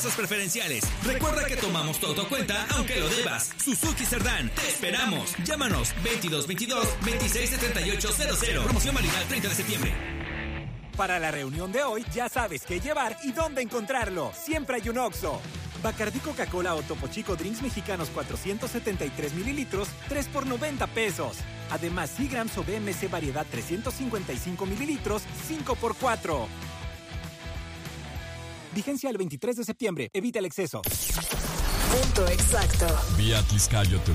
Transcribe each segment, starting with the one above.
tasas preferenciales. Recuerda que tomamos tu autocuenta aunque lo debas. Suzuki Cerdán, te esperamos. Llámanos 2222-267800. Promoción válida el 30 de septiembre. Para la reunión de hoy, ya sabes qué llevar y dónde encontrarlo. Siempre hay un Oxxo. Bacardí Coca-Cola o Topo Chico Drinks Mexicanos 473 mililitros, 3 por 90 pesos. Además, Seagrams o BMC Variedad 355 mililitros, 5 por 4. Vigencia el 23 de septiembre. Evita el exceso. Punto exacto. Vía Tizcayotl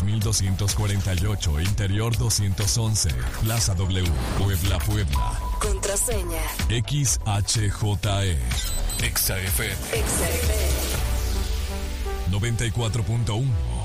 3248, Interior 211, Plaza W, Puebla. Contraseña XHJE. XFM 94.1.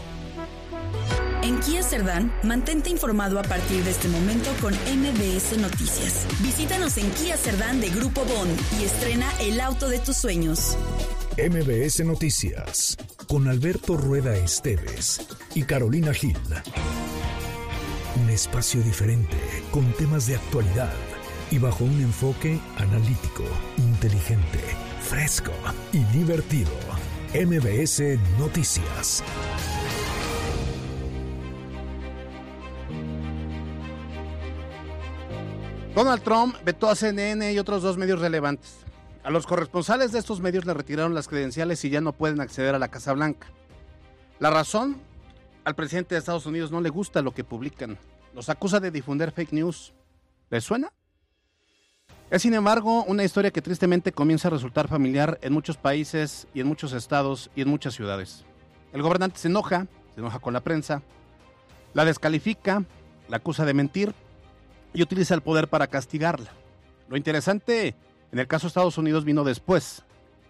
En Kia Cerdán, mantente informado a partir de este momento con MBS Noticias. Visítanos en Kia Cerdán de Grupo Bond y estrena el auto de tus sueños. MBS Noticias, con Alberto Rueda Esteves y Carolina Gil. Un espacio diferente, con temas de actualidad y bajo un enfoque analítico, inteligente, fresco y divertido. MBS Noticias. Donald Trump vetó a CNN y otros 2 medios relevantes. A los corresponsales de estos medios le retiraron las credenciales y ya no pueden acceder a la Casa Blanca. La razón, al presidente de Estados Unidos no le gusta lo que publican. Los acusa de difundir fake news. ¿Les suena? Es, sin embargo, una historia que tristemente comienza a resultar familiar en muchos países y en muchos estados y en muchas ciudades. El gobernante se enoja con la prensa, la descalifica, la acusa de mentir y utiliza el poder para castigarla. Lo interesante en el caso de Estados Unidos vino después.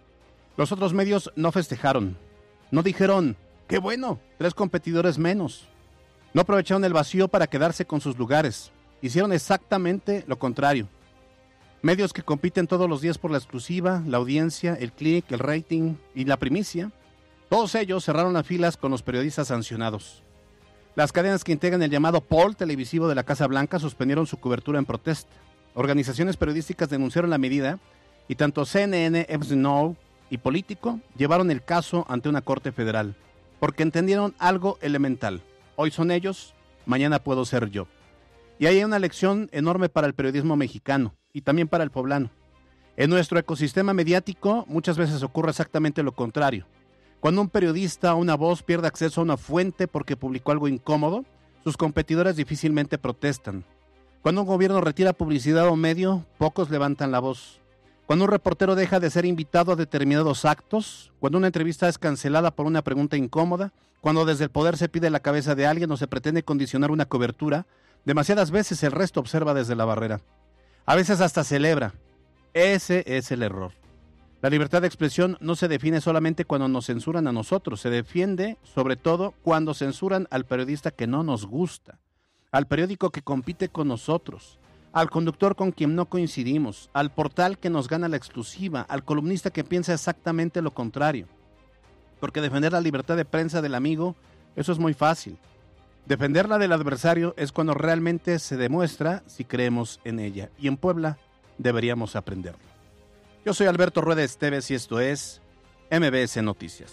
Los otros medios no festejaron, no dijeron, ¡qué bueno! 3 competidores menos. No aprovecharon el vacío para quedarse con sus lugares. Hicieron exactamente lo contrario. Medios que compiten todos los días por la exclusiva, la audiencia, el click, el rating y la primicia, todos ellos cerraron las filas con los periodistas sancionados. Las cadenas que integran el llamado pol televisivo de la Casa Blanca suspendieron su cobertura en protesta. Organizaciones periodísticas denunciaron la medida y tanto CNN, FNO y Político llevaron el caso ante una corte federal, porque entendieron algo elemental. Hoy son ellos, mañana puedo ser yo. Y ahí hay una lección enorme para el periodismo mexicano y también para el poblano. En nuestro ecosistema mediático muchas veces ocurre exactamente lo contrario. Cuando un periodista o una voz pierde acceso a una fuente porque publicó algo incómodo, sus competidores difícilmente protestan. Cuando un gobierno retira publicidad a un medio, pocos levantan la voz. Cuando un reportero deja de ser invitado a determinados actos, cuando una entrevista es cancelada por una pregunta incómoda, cuando desde el poder se pide la cabeza de alguien o se pretende condicionar una cobertura, demasiadas veces el resto observa desde la barrera. A veces hasta celebra. Ese es el error. La libertad de expresión no se define solamente cuando nos censuran a nosotros, se defiende sobre todo cuando censuran al periodista que no nos gusta, al periódico que compite con nosotros, al conductor con quien no coincidimos, al portal que nos gana la exclusiva, al columnista que piensa exactamente lo contrario. Porque defender la libertad de prensa del amigo, eso es muy fácil. Defenderla del adversario es cuando realmente se demuestra si creemos en ella. Y en Puebla deberíamos aprenderlo. Yo soy Alberto Rueda Esteves y esto es MBS Noticias.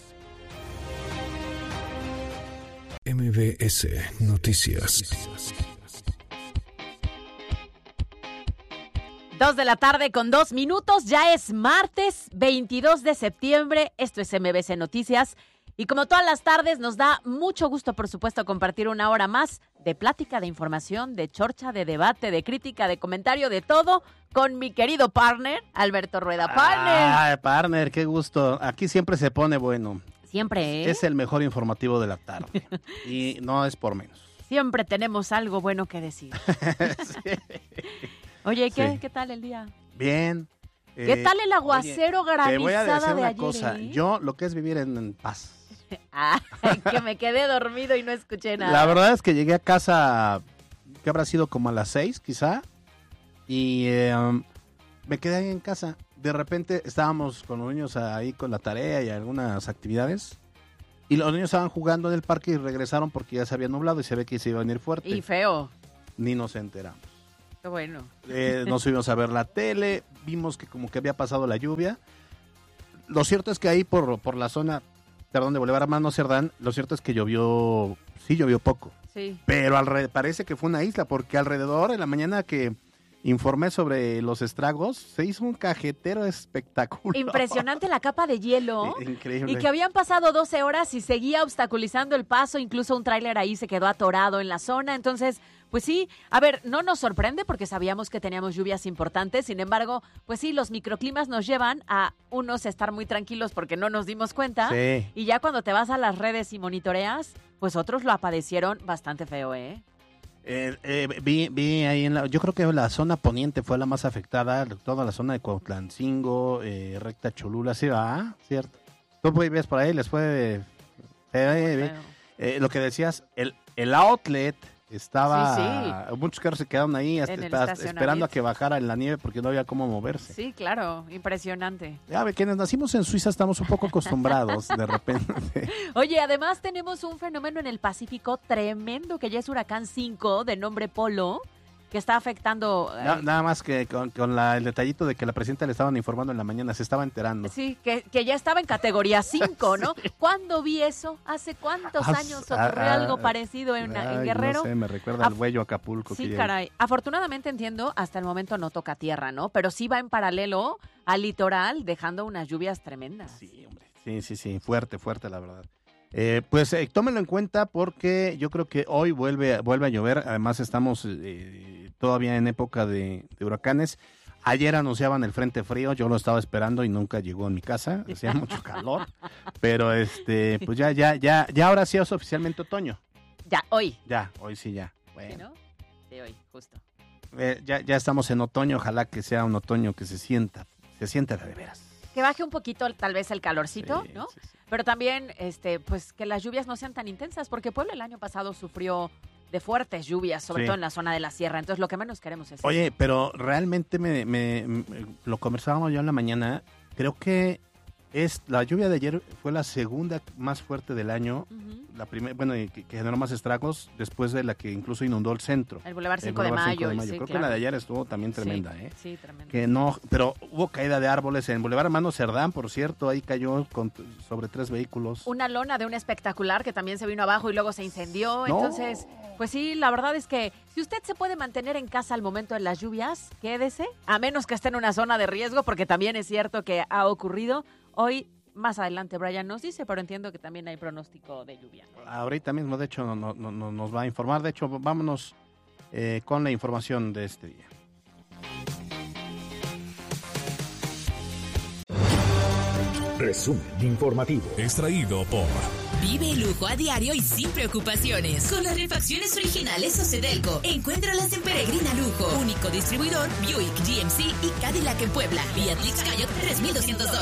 MBS Noticias. 2:02 p.m. Ya es martes 22 de septiembre. Esto es MBS Noticias. Y como todas las tardes, nos da mucho gusto, por supuesto, compartir una hora más de plática, de información, de chorcha, de debate, de crítica, de comentario, de todo, con mi querido partner, Alberto Rueda. ¡Partner! Partner, qué gusto. Aquí siempre se pone bueno. Siempre, ¿eh? Es el mejor informativo de la tarde. Y no es por menos. Siempre tenemos algo bueno que decir. Sí. Oye, Sí. ¿qué tal el día? Bien. ¿Qué tal el aguacero granizada te voy a decir una de cosa. ayer? Yo, lo que es vivir en paz. Que me quedé dormido y no escuché nada. La verdad es que llegué a casa, que habrá sido como a las 6 quizá, y me quedé ahí en casa. De repente estábamos con los niños ahí con la tarea y algunas actividades, y los niños estaban jugando en el parque y regresaron porque ya se había nublado y se ve que se iba a venir fuerte. Y feo. Ni nos enteramos. Qué bueno. Nos subimos a ver la tele, vimos que como que había pasado la lluvia. lo cierto es que ahí por la zona, perdón, de Boulevard Armando Cerdán, lo cierto es que llovió poco. Sí. Pero parece que fue una isla, porque alrededor en la mañana que informé sobre los estragos, se hizo un cajetero espectacular. Impresionante la capa de hielo. Increíble. Y que habían pasado 12 horas y seguía obstaculizando el paso, incluso un tráiler ahí se quedó atorado en la zona, entonces, pues sí, a ver, no nos sorprende porque sabíamos que teníamos lluvias importantes, sin embargo, pues sí, los microclimas nos llevan a unos estar muy tranquilos porque no nos dimos cuenta, Sí. y ya cuando te vas a las redes y monitoreas, pues otros lo padecieron bastante feo, ¿eh? Vi ahí yo creo que la zona poniente fue la más afectada, toda la zona de Cuautlancingo, recta Cholula, sí va, cierto. Tú ves por ahí, les fue lo que decías, el outlet estaba, Sí. muchos carros se quedaron ahí En el esperando a estacionamiento. que bajara en la nieve porque no había cómo moverse. Sí, claro, impresionante. Ya ve, quienes nacimos en Suiza estamos un poco acostumbrados de repente. Oye, además tenemos un fenómeno en el Pacífico tremendo que ya es huracán 5 de nombre Polo, que está afectando... Nada más que con el detallito de que la presidenta le estaban informando en la mañana, se estaba enterando. Sí, que ya estaba en categoría 5, ¿no? ¿Cuándo vi eso? ¿Hace cuántos años ocurrió algo parecido en Guerrero? No sé, me recuerda al Huello Acapulco. Sí, que caray. Afortunadamente entiendo, hasta el momento no toca tierra, ¿no? Pero sí va en paralelo al litoral, dejando unas lluvias tremendas. Sí, hombre. Sí, fuerte, la verdad. Pues tómenlo en cuenta porque yo creo que hoy vuelve a llover. Además estamos todavía en época de huracanes. Ayer anunciaban el frente frío, yo lo estaba esperando y nunca llegó en mi casa. Hacía mucho calor, pero pues ya ahora sí es oficialmente otoño. Ya, hoy. Ya, hoy sí ya. Bueno. ¿Sí, no? Sí, hoy, justo. Ya estamos en otoño, ojalá que sea un otoño que se sienta de veras. Que baje un poquito tal vez el calorcito, Sí, ¿no? sí. Pero también, pues que las lluvias no sean tan intensas, porque Puebla el año pasado sufrió de fuertes lluvias, sobre Sí. todo en la zona de la sierra. Entonces, lo que menos queremos es Oye, eso. pero realmente lo conversábamos yo en la mañana. Creo que la lluvia de ayer fue la segunda más fuerte del año. Ujú. La primera, bueno, y que generó más estragos después de la que incluso inundó el centro. El Boulevard El 5 de Boulevard Mayo. 5 de y Mayo. sí, Creo que claro. la de ayer estuvo también tremenda, Sí, ¿eh? sí, tremenda. Que no, pero hubo caída de árboles en Boulevard Armando Cerdán, por cierto, ahí cayó sobre 3 vehículos. Una lona de un espectacular que también se vino abajo y luego se incendió. No. Entonces, pues sí, la verdad es que si usted se puede mantener en casa al momento de las lluvias, quédese, a menos que esté en una zona de riesgo, porque también es cierto que ha ocurrido. Hoy, más adelante, Brian nos dice, pero entiendo que también hay pronóstico de lluvia. Ahorita mismo, de hecho, nos va a informar. De hecho, vámonos con la información de este día. Resumen informativo. Extraído por Vive el lujo a diario y sin preocupaciones. Con las refacciones originales Ocedelco. Encuéntralas en Peregrina Lujo. Único distribuidor Buick, GMC y Cadillac en Puebla. Beatrix Cayot 3202.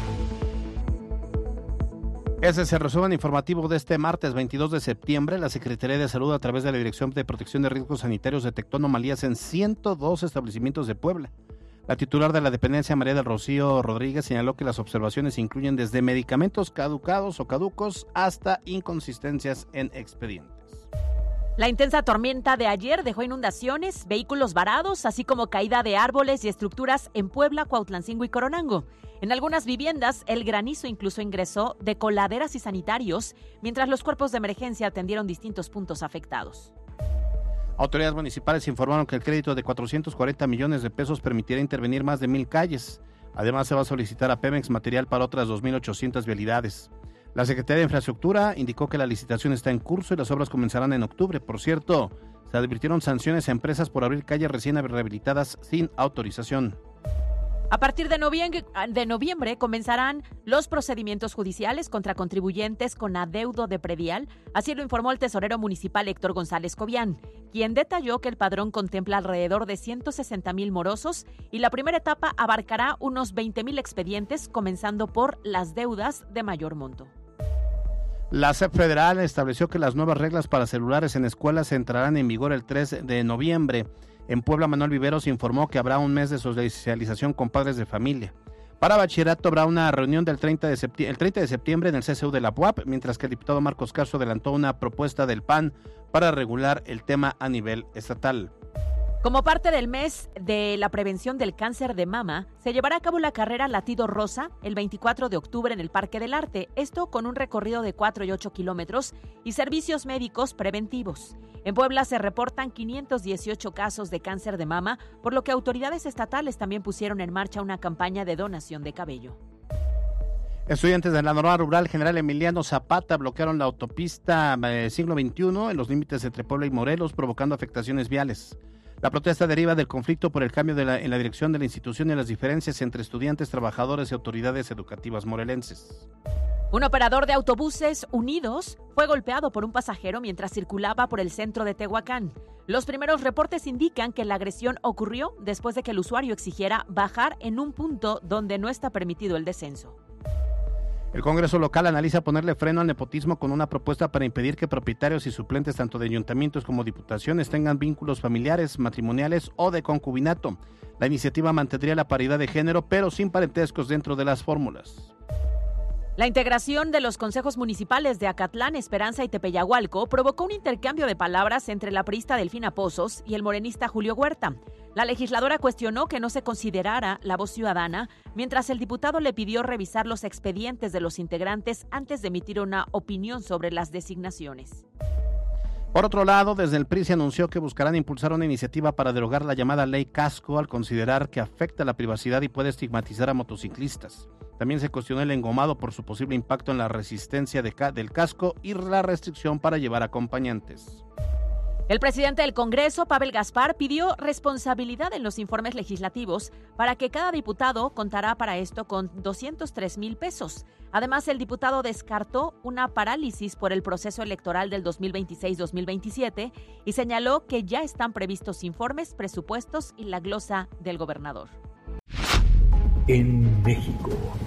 Ese es el resumen informativo de este martes 22 de septiembre. La Secretaría de Salud, a través de la Dirección de Protección de Riesgos Sanitarios, detectó anomalías en 102 establecimientos de Puebla. La titular de la dependencia, María del Rocío Rodríguez, señaló que las observaciones incluyen desde medicamentos caducados o caducos hasta inconsistencias en expedientes. La intensa tormenta de ayer dejó inundaciones, vehículos varados, así como caída de árboles y estructuras en Puebla, Cuautlancingo y Coronango. En algunas viviendas, el granizo incluso ingresó de coladeras y sanitarios, mientras los cuerpos de emergencia atendieron distintos puntos afectados. Autoridades municipales informaron que el crédito de 440 millones de pesos permitirá intervenir más de 1,000 calles. Además, se va a solicitar a Pemex material para otras 2,800 vialidades. La Secretaría de Infraestructura indicó que la licitación está en curso y las obras comenzarán en octubre. Por cierto, se advirtieron sanciones a empresas por abrir calles recién rehabilitadas sin autorización. A partir de noviembre comenzarán los procedimientos judiciales contra contribuyentes con adeudo de predial, así lo informó el tesorero municipal Héctor González Cobian, quien detalló que el padrón contempla alrededor de 160,000 morosos y la primera etapa abarcará unos 20,000 expedientes, comenzando por las deudas de mayor monto. La SEP Federal estableció que las nuevas reglas para celulares en escuelas entrarán en vigor el 3 de noviembre. En Puebla, Manuel Viveros informó que habrá un mes de socialización con padres de familia. Para bachillerato habrá una reunión el 30 de septiembre en el CCU de la UAP, mientras que el diputado Marcos Castro adelantó una propuesta del PAN para regular el tema a nivel estatal. Como parte del mes de la prevención del cáncer de mama, se llevará a cabo la carrera Latido Rosa el 24 de octubre en el Parque del Arte, esto con un recorrido de 4 y 8 kilómetros y servicios médicos preventivos. En Puebla se reportan 518 casos de cáncer de mama, por lo que autoridades estatales también pusieron en marcha una campaña de donación de cabello. Estudiantes de la Normal Rural General Emiliano Zapata bloquearon la autopista Siglo XXI en los límites entre Puebla y Morelos, provocando afectaciones viales. La protesta deriva del conflicto por el cambio en la dirección de la institución y las diferencias entre estudiantes, trabajadores y autoridades educativas morelenses. Un operador de autobuses unidos fue golpeado por un pasajero mientras circulaba por el centro de Tehuacán. Los primeros reportes indican que la agresión ocurrió después de que el usuario exigiera bajar en un punto donde no está permitido el descenso. El Congreso local analiza ponerle freno al nepotismo con una propuesta para impedir que propietarios y suplentes tanto de ayuntamientos como diputaciones tengan vínculos familiares, matrimoniales o de concubinato. La iniciativa mantendría la paridad de género, pero sin parentescos dentro de las fórmulas. La integración de los consejos municipales de Acatlán, Esperanza y Tepeyahualco provocó un intercambio de palabras entre la priista Delfina Pozos y el morenista Julio Huerta. La legisladora cuestionó que no se considerara la voz ciudadana, mientras el diputado le pidió revisar los expedientes de los integrantes antes de emitir una opinión sobre las designaciones. Por otro lado, desde el PRI se anunció que buscarán impulsar una iniciativa para derogar la llamada Ley Casco al considerar que afecta la privacidad y puede estigmatizar a motociclistas. También se cuestionó el engomado por su posible impacto en la resistencia del casco y la restricción para llevar acompañantes. El presidente del Congreso, Pavel Gaspar, pidió responsabilidad en los informes legislativos para que cada diputado contará para esto con 203,000 pesos. Además, el diputado descartó una parálisis por el proceso electoral del 2026-2027 y señaló que ya están previstos informes, presupuestos y la glosa del gobernador. En México.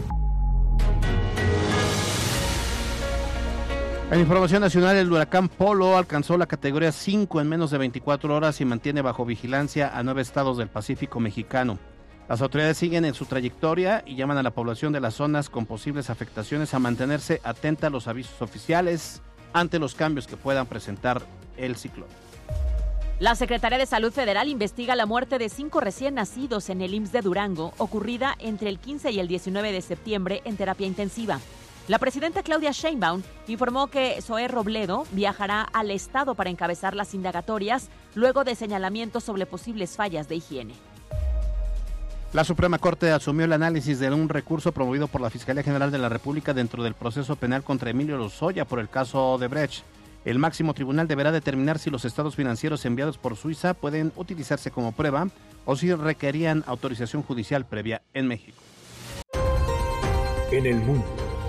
En información nacional, el huracán Polo alcanzó la categoría 5 en menos de 24 horas y mantiene bajo vigilancia a 9 estados del Pacífico mexicano. Las autoridades siguen en su trayectoria y llaman a la población de las zonas con posibles afectaciones a mantenerse atenta a los avisos oficiales ante los cambios que puedan presentar el ciclón. La Secretaría de Salud Federal investiga la muerte de 5 recién nacidos en el IMSS de Durango, ocurrida entre el 15 y el 19 de septiembre en terapia intensiva. La presidenta Claudia Sheinbaum informó que Zoé Robledo viajará al estado para encabezar las indagatorias luego de señalamientos sobre posibles fallas de higiene. La Suprema Corte asumió el análisis de un recurso promovido por la Fiscalía General de la República dentro del proceso penal contra Emilio Lozoya por el caso Odebrecht. El máximo tribunal deberá determinar si los estados financieros enviados por Suiza pueden utilizarse como prueba o si requerían autorización judicial previa en México. En el mundo.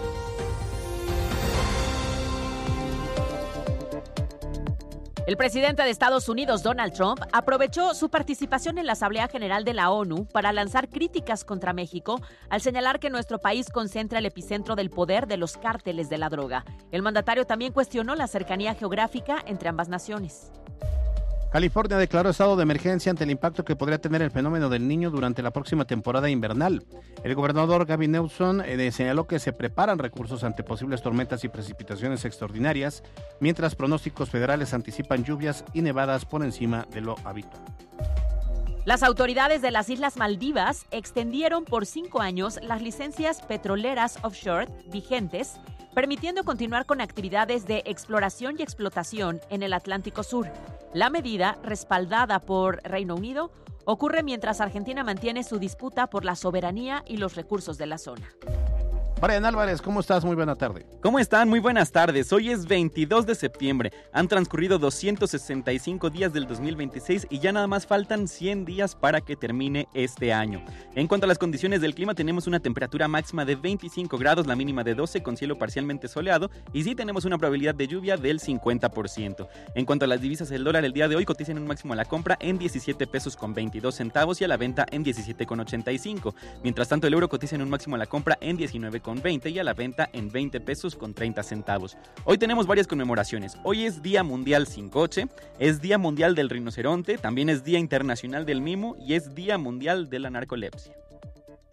El presidente de Estados Unidos, Donald Trump, aprovechó su participación en la Asamblea General de la ONU para lanzar críticas contra México al señalar que nuestro país concentra el epicentro del poder de los cárteles de la droga. El mandatario también cuestionó la cercanía geográfica entre ambas naciones. California declaró estado de emergencia ante el impacto que podría tener el fenómeno del Niño durante la próxima temporada invernal. El gobernador Gavin Newsom señaló que se preparan recursos ante posibles tormentas y precipitaciones extraordinarias, mientras pronósticos federales anticipan lluvias y nevadas por encima de lo habitual. Las autoridades de las Islas Maldivas extendieron por 5 años las licencias petroleras offshore vigentes, permitiendo continuar con actividades de exploración y explotación en el Atlántico Sur. La medida, respaldada por Reino Unido, ocurre mientras Argentina mantiene su disputa por la soberanía y los recursos de la zona. Brian Álvarez, ¿cómo estás? Muy buena tarde. ¿Cómo están? Muy buenas tardes. Hoy es 22 de septiembre. Han transcurrido 265 días del 2026 y ya nada más faltan 100 días para que termine este año. En cuanto a las condiciones del clima, tenemos una temperatura máxima de 25 grados, la mínima de 12 con cielo parcialmente soleado y sí tenemos una probabilidad de lluvia del 50%. En cuanto a las divisas, el dólar el día de hoy cotiza en un máximo a la compra en 17 pesos con 22 centavos y a la venta en 17 con 85. Mientras tanto, el euro cotiza en un máximo a la compra en 19 con 20 y a la venta en 20 pesos con 30 centavos. Hoy tenemos varias conmemoraciones. Hoy es Día Mundial Sin Coche, es Día Mundial del Rinoceronte, también es Día Internacional del Mimo y es Día Mundial de la Narcolepsia.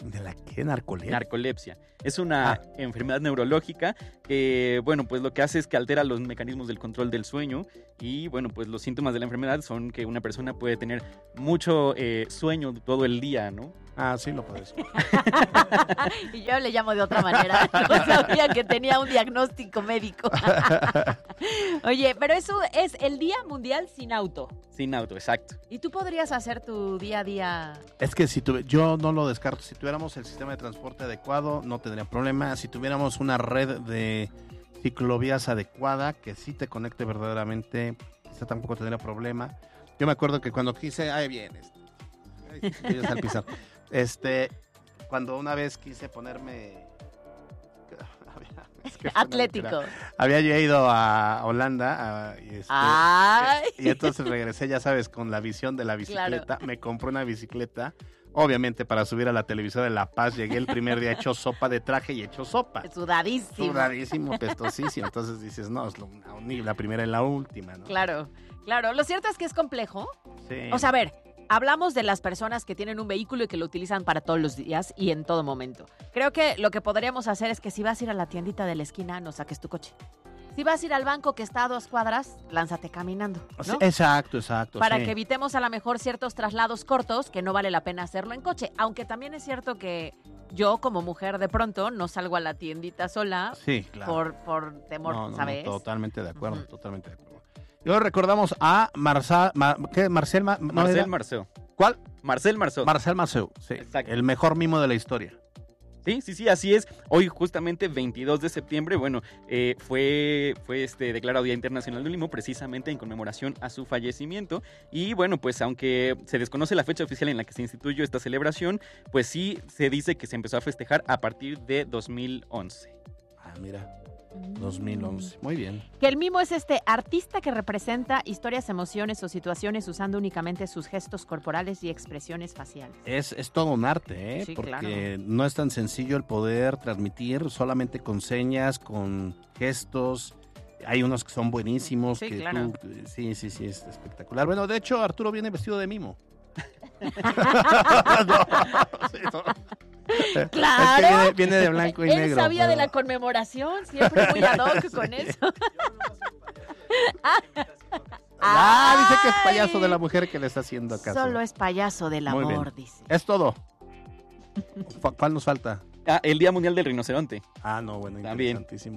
¿De la qué? ¿Narcolepsia? Narcolepsia. Es una enfermedad neurológica que, bueno, pues lo que hace es que altera los mecanismos del control del sueño y, bueno, pues los síntomas de la enfermedad son que una persona puede tener mucho sueño todo el día, ¿no? Ah, sí, lo puedes. Y yo le llamo de otra manera. No sabía que tenía un diagnóstico médico. Oye, pero eso es el Día Mundial sin auto. Sin auto, exacto. ¿Y tú podrías hacer tu día a día? Es que yo no lo descarto. Si tuviéramos el sistema de transporte adecuado, no tendría problema. Si tuviéramos una red de ciclovías adecuada, que sí te conecte verdaderamente, quizá tampoco tendría problema. Yo me acuerdo que cuando quise... Ahí vienes. Ellos al pisar. Cuando una vez quise ponerme... Atlético. Había yo ido a Holanda y entonces regresé, ya sabes, con la visión de la bicicleta. Claro. Me compré una bicicleta, obviamente para subir a la televisora de La Paz. Llegué el primer día hecho sopa de traje y hecho sopa. Sudadísimo, pestosísimo. Entonces dices, no, es ni la primera y la última, ¿no? Claro. Lo cierto es que es complejo. Sí. O sea, a ver, hablamos de las personas que tienen un vehículo y que lo utilizan para todos los días y en todo momento. Creo que lo que podríamos hacer es que si vas a ir a la tiendita de la esquina, no saques tu coche. Si vas a ir al banco que está a 2 cuadras, lánzate caminando, ¿no? Exacto. Para sí. que evitemos a lo mejor ciertos traslados cortos que no vale la pena hacerlo en coche. Aunque también es cierto que yo como mujer de pronto no salgo a la tiendita sola. Sí, claro. por temor, ¿sabes? Totalmente de acuerdo, totalmente de acuerdo. Y hoy recordamos a Marcel Marceau. ¿Cuál? Marcel Marceau. Marcel Marceau, sí. Exacto. El mejor mimo de la historia. Sí, así es. Hoy, justamente, 22 de septiembre, bueno, fue declarado Día Internacional del Mimo, precisamente en conmemoración a su fallecimiento. Y bueno, pues aunque se desconoce la fecha oficial en la que se instituyó esta celebración, pues sí se dice que se empezó a festejar a partir de 2011. Ah, mira. 2011. Muy bien. Que el mimo es este artista que representa historias, emociones o situaciones usando únicamente sus gestos corporales y expresiones faciales. Es todo un arte, Sí, porque claro. no es tan sencillo el poder transmitir solamente con señas, con gestos. Hay unos que son buenísimos. Sí, que claro. Sí, es espectacular. Bueno, de hecho, Arturo viene vestido de mimo. Claro. Es que viene de blanco y Él negro. sabía de la conmemoración, siempre muy ad hoc con eso. Dice que es payaso de la mujer que le está haciendo caso. Solo es payaso del Muy amor, bien. dice. Es todo. ¿Cuál nos falta? El Día Mundial del Rinoceronte. No, bueno, También. interesantísimo.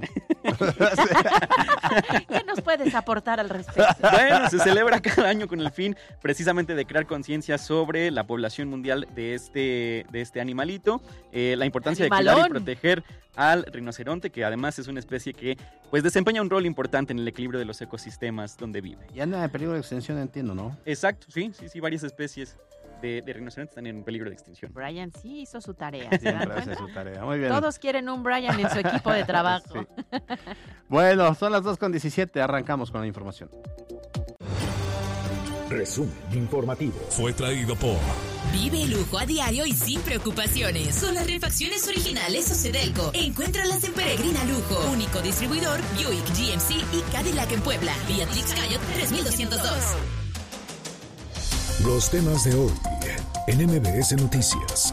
¿Qué nos puedes aportar al respecto? Bueno, se celebra cada año con el fin precisamente de crear conciencia sobre la población mundial de este animalito, la importancia de cuidar y proteger al rinoceronte, que además es una especie que pues desempeña un rol importante en el equilibrio de los ecosistemas donde vive. Y anda en peligro de extinción, entiendo, ¿no? Exacto, sí, varias especies de rinocerontes están en peligro de extinción. Brian sí hizo su tarea. Siempre hace su tarea. Muy bien. Todos quieren un Brian en su equipo de trabajo. Sí. Bueno, son las 2:17, arrancamos con la información. Resumen informativo. Fue traído por Vive el lujo a diario y sin preocupaciones. Con las refacciones originales Ocedelco. Encuéntralas en Peregrina Lujo. Único distribuidor Buick, GMC y Cadillac en Puebla. Beatriz Cayot 3202. Los temas de hoy en MBS Noticias.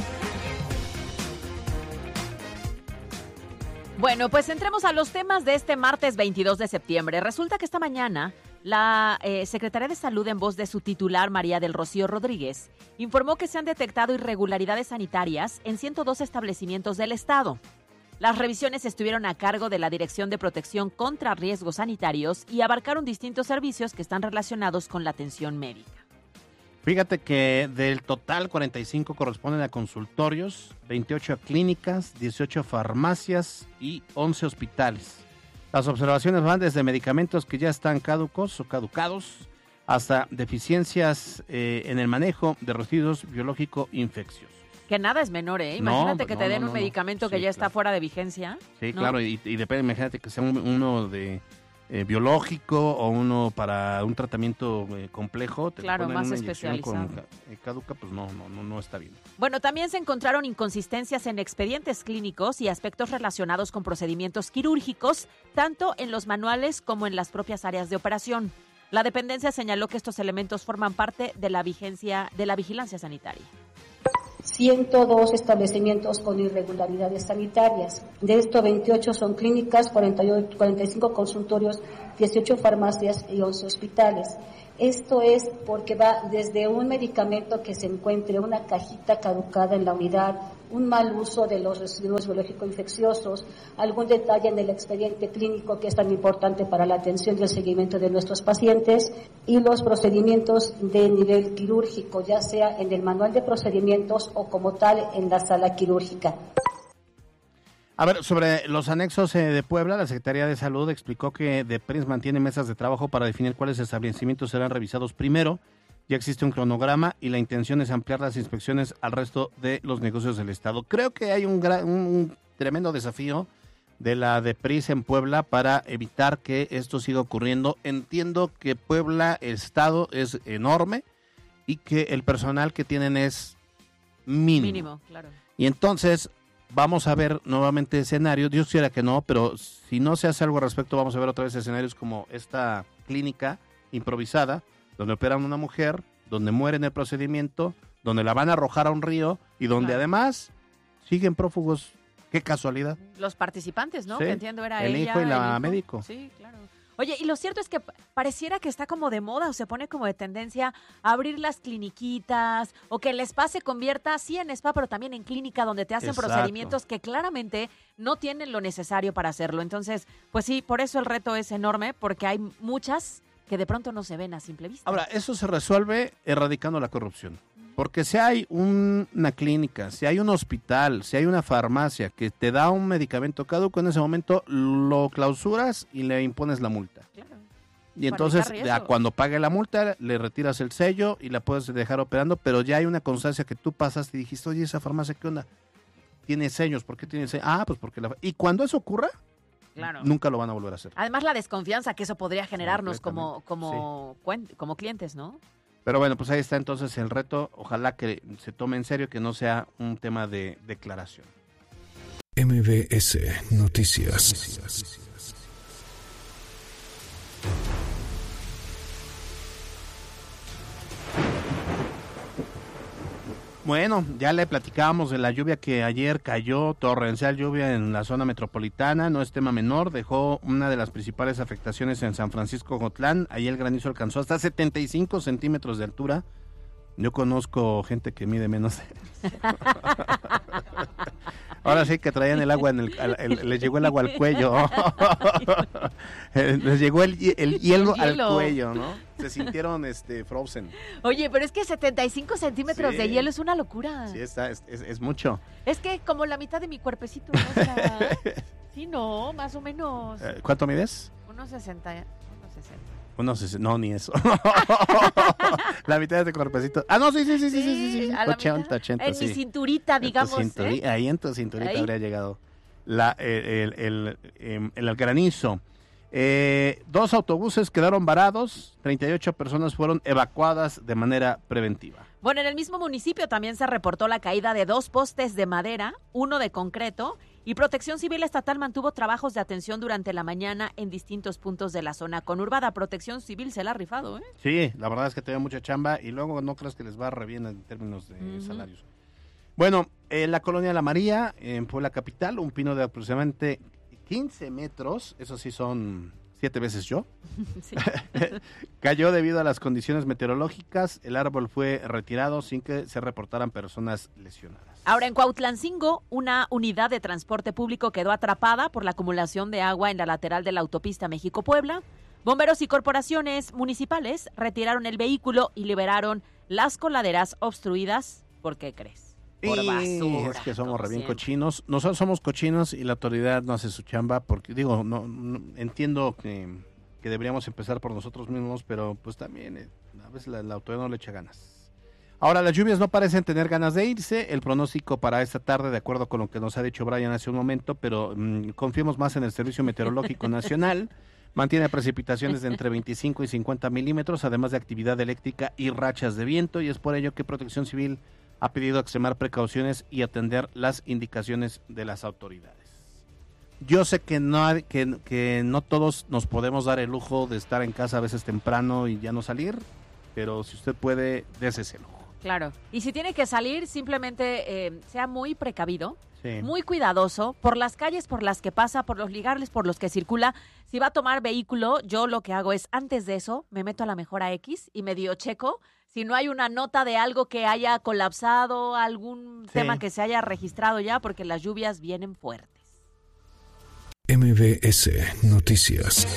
Bueno, pues entremos a los temas de este martes 22 de septiembre. Resulta que esta mañana la Secretaría de Salud, en voz de su titular, María del Rocío Rodríguez, informó que se han detectado irregularidades sanitarias en 102 establecimientos del estado. Las revisiones estuvieron a cargo de la Dirección de Protección contra Riesgos Sanitarios y abarcaron distintos servicios que están relacionados con la atención médica. Fíjate que del total 45 corresponden a consultorios, 28 a clínicas, 18 farmacias y 11 hospitales. Las observaciones van desde medicamentos que ya están caducos o caducados hasta deficiencias en el manejo de residuos biológicos infecciosos. Que nada es menor, ¿eh? Imagínate que te den un medicamento que Sí, ya está claro. fuera de vigencia. Sí, ¿no? claro, y depende, imagínate que sea uno de biológico o uno para un tratamiento complejo. Claro, ponen más una inyección especializado. Caduca, pues no está bien. Bueno, también se encontraron inconsistencias en expedientes clínicos y aspectos relacionados con procedimientos quirúrgicos, tanto en los manuales como en las propias áreas de operación. La dependencia señaló que estos elementos forman parte de la vigilancia sanitaria. 102 establecimientos con irregularidades sanitarias. De esto, 28 son clínicas, 45 consultorios, 18 farmacias y 11 hospitales. Esto es porque va desde un medicamento que se encuentre una cajita caducada en la unidad, un mal uso de los residuos biológico-infecciosos, algún detalle en el expediente clínico que es tan importante para la atención y el seguimiento de nuestros pacientes, y los procedimientos de nivel quirúrgico, ya sea en el manual de procedimientos o como tal en la sala quirúrgica. A ver, sobre los anexos de Puebla, la Secretaría de Salud explicó que DEPRINS mantiene mesas de trabajo para definir cuáles establecimientos serán revisados primero. Ya existe un cronograma y la intención es ampliar las inspecciones al resto de los negocios del Estado. Creo que hay un tremendo desafío de la DEPRINS en Puebla para evitar que esto siga ocurriendo. Entiendo que Puebla, el Estado, es enorme y que el personal que tienen es mínimo. Mínimo, claro. Y entonces vamos a ver nuevamente escenarios. Dios quiera que no, pero si no se hace algo al respecto, vamos a ver otra vez escenarios como esta clínica improvisada, donde operan una mujer, donde muere en el procedimiento, donde la van a arrojar a un río y donde además siguen prófugos. Qué casualidad. Los participantes, ¿no? Sí, Que entiendo era el ella, hijo y la el hijo. médico. Sí, claro. Oye, y lo cierto es que pareciera que está como de moda o se pone como de tendencia a abrir las cliniquitas o que el spa se convierta, sí, en spa, pero también en clínica donde te hacen procedimientos que claramente no tienen lo necesario para hacerlo. Entonces, pues sí, por eso el reto es enorme, porque hay muchas que de pronto no se ven a simple vista. Ahora, eso se resuelve erradicando la corrupción. Porque si hay una clínica, si hay un hospital, si hay una farmacia que te da un medicamento caduco, en ese momento lo clausuras y le impones la multa. Claro. Y entonces, cuando pague la multa, le retiras el sello y la puedes dejar operando, pero ya hay una constancia que tú pasaste y dijiste, oye, esa farmacia, ¿qué onda? Tiene sellos, ¿por qué tiene sellos? Ah, pues porque Y cuando eso ocurra, claro, nunca lo van a volver a hacer. Además, la desconfianza que eso podría generarnos como clientes, ¿no? Pero bueno, pues ahí está entonces el reto. Ojalá que se tome en serio, que no sea un tema de declaración. MBS Noticias. Bueno, ya le platicábamos de la lluvia que ayer cayó, torrencial lluvia en la zona metropolitana, no es tema menor, dejó una de las principales afectaciones en San Francisco Jotlán. Ahí el granizo alcanzó hasta 75 centímetros de altura. Yo conozco gente que mide menos. Ahora sí que traían el agua les llegó el agua al cuello. Les llegó el hielo al cuello, ¿no? Se sintieron frozen. Oye, pero es que 75 centímetros de hielo es una locura. Sí, es mucho. Es que como la mitad de mi cuerpecito, ¿no? O sea, sí, no, más o menos. ¿Cuánto mides? 1.60. No, ni eso. La mitad de tu cuerpecito. Ah, no, sí. 80, en sí. Mi cinturita, digamos. Ahí en tu cinturita habría llegado el granizo. 2 autobuses quedaron varados, 38 personas fueron evacuadas de manera preventiva. Bueno, en el mismo municipio también se reportó la caída de 2 postes de madera, 1 de concreto, y Protección Civil Estatal mantuvo trabajos de atención durante la mañana en distintos puntos de la zona conurbada. Protección Civil se la ha rifado, ¿eh? Sí, la verdad es que tiene mucha chamba y luego no creas que les va re bien en términos de salarios. Bueno, en la colonia La María, en Puebla Capital, un pino de aproximadamente 15 metros, eso sí son 7 veces yo, sí. Cayó debido a las condiciones meteorológicas. El árbol fue retirado sin que se reportaran personas lesionadas. Ahora, en Cuautlancingo, una unidad de transporte público quedó atrapada por la acumulación de agua en la lateral de la autopista México-Puebla. Bomberos y corporaciones municipales retiraron el vehículo y liberaron las coladeras obstruidas. ¿Por qué crees? Por basura. Es que somos re bien cochinos. Nosotros somos cochinos y la autoridad no hace su chamba porque, no entiendo que deberíamos empezar por nosotros mismos, pero pues también a veces la autoridad no le echa ganas. Ahora, las lluvias no parecen tener ganas de irse. El pronóstico para esta tarde, de acuerdo con lo que nos ha dicho Brian hace un momento, pero confiemos más en el Servicio Meteorológico Nacional. Mantiene precipitaciones de entre 25 y 50 milímetros, además de actividad eléctrica y rachas de viento, y es por ello que Protección Civil ha pedido extremar precauciones y atender las indicaciones de las autoridades. Yo sé que no todos nos podemos dar el lujo de estar en casa a veces temprano y ya no salir, pero si usted puede, dese ese lujo. Claro. Y si tiene que salir, simplemente sea muy precavido, Sí. muy cuidadoso por las calles por las que pasa, por los lugares por los que circula. Si va a tomar vehículo, yo lo que hago es, antes de eso, me meto a la Mejora X y medio checo si no hay una nota de algo que haya colapsado, algún tema que se haya registrado ya, porque las lluvias vienen fuertes. MBS Noticias.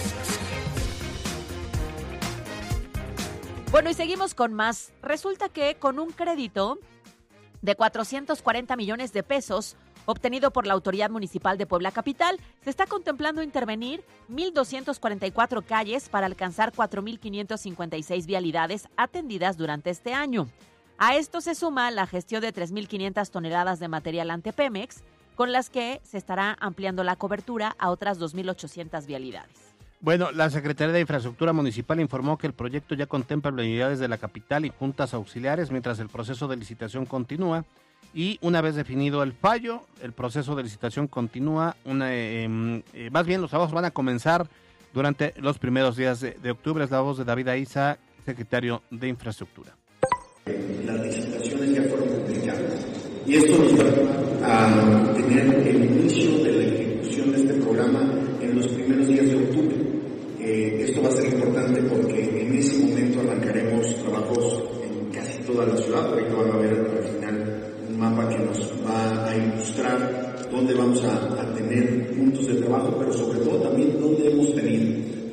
Bueno, y seguimos con más. Resulta que con un crédito de 440 millones de pesos obtenido por la Autoridad Municipal de Puebla Capital, se está contemplando intervenir 1,244 calles para alcanzar 4,556 vialidades atendidas durante este año. A esto se suma la gestión de 3,500 toneladas de material ante Pemex, con las que se estará ampliando la cobertura a otras 2,800 vialidades. Bueno, la Secretaría de Infraestructura Municipal informó que el proyecto ya contempla vialidades de la capital y juntas auxiliares mientras el proceso de licitación continúa. Y una vez definido el fallo, el proceso de licitación continúa. Más bien, los trabajos van a comenzar durante los primeros días de octubre. Es la voz de David Aiza, secretario de Infraestructura. Las licitaciones ya fueron publicadas y esto nos va a tener el inicio de la ejecución de este programa en los primeros días de octubre. Esto va a ser importante porque en ese momento arrancaremos trabajos en casi toda la ciudad. Ahorita van a ver al final un mapa que nos va a ilustrar dónde vamos a tener puntos de trabajo, pero sobre todo también dónde hemos tenido.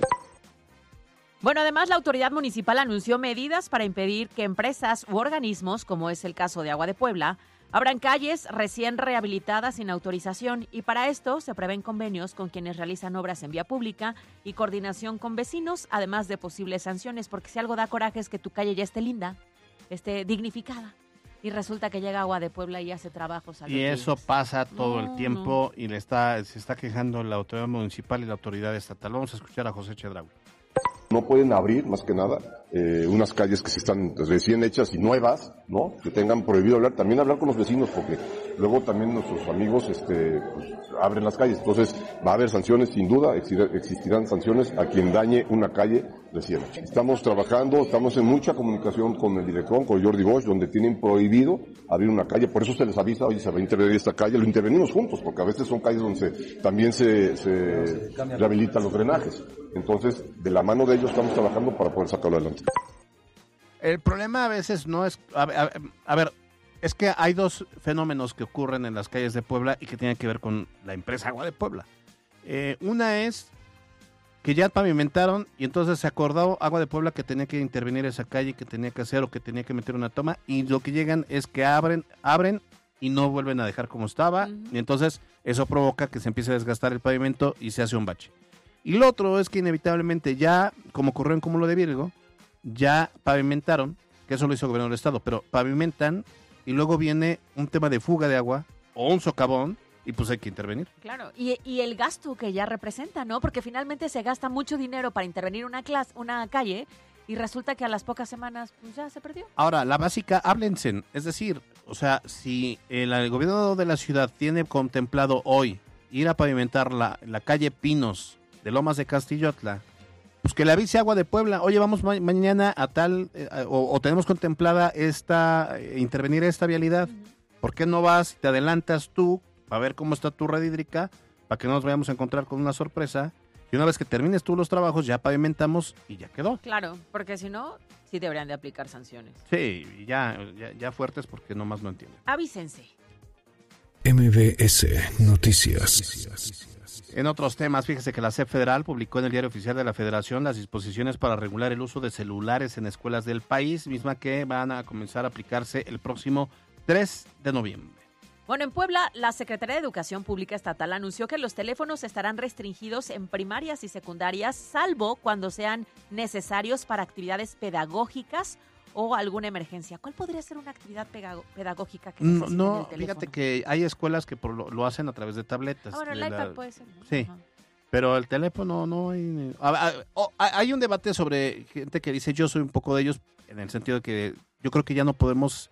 Bueno, además la autoridad municipal anunció medidas para impedir que empresas u organismos, como es el caso de Agua de Puebla, abran calles recién rehabilitadas sin autorización, y para esto se prevén convenios con quienes realizan obras en vía pública y coordinación con vecinos, además de posibles sanciones, porque si algo da coraje es que tu calle ya esté linda, esté dignificada, y resulta que llega Agua de Puebla y hace trabajos a los Y eso días. pasa todo el tiempo y se está quejando la autoridad municipal y la autoridad estatal. Vamos a escuchar a José Chedraui. No pueden abrir, más que nada, unas calles que se están recién hechas y nuevas, ¿no? Que tengan prohibido hablar, también hablar con los vecinos, porque luego también nuestros amigos pues, abren las calles. Entonces va a haber sanciones, sin duda, existirán sanciones a quien dañe una calle recién hecha. Estamos trabajando, estamos en mucha comunicación con el director, con Jordi Bosch, donde tienen prohibido abrir una calle, por eso se les avisa, oye, se va a intervenir esta calle, lo intervenimos juntos, porque a veces son calles donde también se rehabilitan los drenajes. Entonces, de la mano de ellos estamos trabajando para poder sacarlo adelante. El problema a veces no es... A ver, es que hay dos fenómenos que ocurren en las calles de Puebla y que tienen que ver con la empresa Agua de Puebla. Una es que ya pavimentaron y entonces se acordó Agua de Puebla que tenía que intervenir esa calle, que tenía que hacer o que tenía que meter una toma, y lo que llegan es que abren y no vuelven a dejar como estaba, y entonces eso provoca que se empiece a desgastar el pavimento y se hace un bache. Y lo otro es que inevitablemente ya, como ocurrió en Cúmulo de Virgo, ya pavimentaron, que eso lo hizo el gobierno del estado, pero pavimentan y luego viene un tema de fuga de agua o un socavón y pues hay que intervenir. Claro, y el gasto que ya representa, ¿no? Porque finalmente se gasta mucho dinero para intervenir una calle y resulta que a las pocas semanas pues ya se perdió. Ahora, la básica, háblense, es decir, o sea, si el gobierno de la ciudad tiene contemplado hoy ir a pavimentar la calle Pinos de Lomas de Castillotla, pues que le avise Agua de Puebla, oye, vamos mañana a tal, o tenemos contemplada intervenir esta vialidad, ¿por qué no vas y te adelantas tú para ver cómo está tu red hídrica, para que no nos vayamos a encontrar con una sorpresa, y una vez que termines tú los trabajos, ya pavimentamos y ya quedó? Claro, porque si no, sí deberían de aplicar sanciones. Sí, ya fuertes porque nomás no entienden. Avísense. MBS Noticias. En otros temas, fíjese que la SEP Federal publicó en el Diario Oficial de la Federación las disposiciones para regular el uso de celulares en escuelas del país, misma que van a comenzar a aplicarse el próximo 3 de noviembre. Bueno, en Puebla, la Secretaría de Educación Pública Estatal anunció que los teléfonos estarán restringidos en primarias y secundarias, salvo cuando sean necesarios para actividades pedagógicas o alguna emergencia. ¿Cuál podría ser una actividad pedagógica que necesite el teléfono? Fíjate que hay escuelas que lo hacen a través de tabletas. Ahora, el iPad puede ser, ¿no? Sí, pero el teléfono no hay... Hay un debate sobre gente que dice, yo soy un poco de ellos, en el sentido de que yo creo que ya no podemos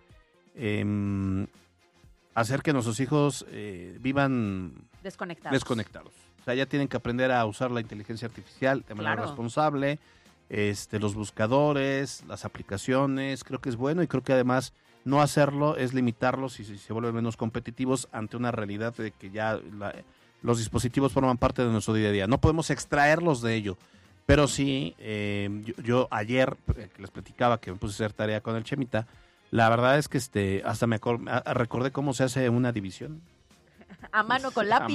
hacer que nuestros hijos vivan desconectados. O sea, ya tienen que aprender a usar la inteligencia artificial de manera responsable. Los buscadores, las aplicaciones, creo que es bueno, y creo que además No hacerlo es limitarlos y se vuelven menos competitivos ante una realidad de que ya los dispositivos forman parte de nuestro día a día. No podemos extraerlos de ello, pero sí, yo ayer que les platicaba que me puse a hacer tarea con el Chemita, la verdad es que hasta recordé cómo se hace una división. A mano con lápiz.